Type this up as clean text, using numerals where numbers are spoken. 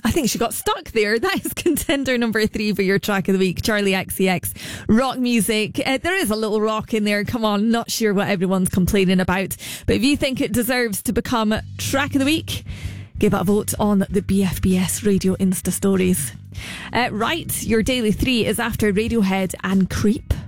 I think she got stuck there. That is contender number 3 for your track of the week, Charlie XCX, rock music. There is a little rock in there. Come on, not sure what everyone's complaining about. But if you think it deserves to become track of the week, give it a vote on the BFBS Radio Insta stories. Right, your daily 3 is after Radiohead and Creep.